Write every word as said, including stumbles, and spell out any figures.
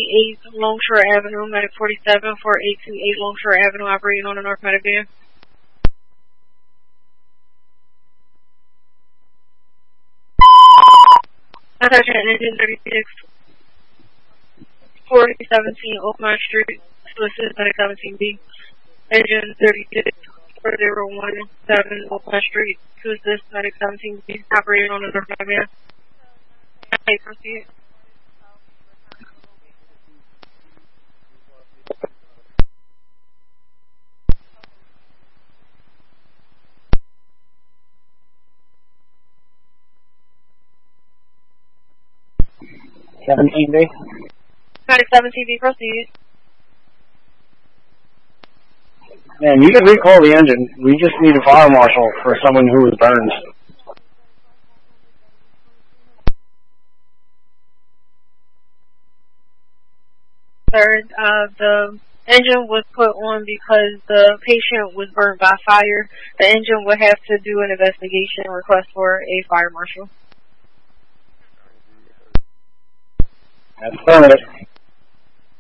eight Longshore Avenue, Medic forty-seven, four eight two eight Longshore Avenue, operating on a North Medic van. Attention, engine thirty-six, forty seventeen Oakmont Street, to assist Medic seventeen B. Engine thirty-six, four zero one seven Oakmont Street, to assist Medic seventeen B, operating on a North Medic van. Okay, proceed. seventeen B. Medic seventeen B, proceed. Man, you can recall the engine. We just need a fire marshal for someone who was burned. Sir, uh, the engine was put on because the patient was burned by fire. The engine would have to do an investigation and request for a fire marshal. Affirmative.